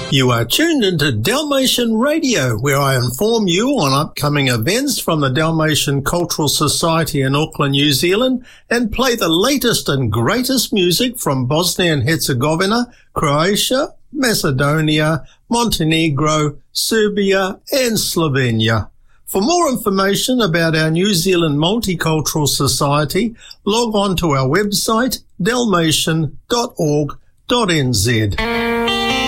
You are tuned into Dalmatian Radio, where I inform you on upcoming events from the Dalmatian Cultural Society in Auckland, New Zealand, and play the latest and greatest music from Bosnia and Herzegovina, Croatia, Macedonia, Montenegro, Serbia, and Slovenia. For more information about our New Zealand Multicultural Society, log on to our website, dalmatian.org.nz.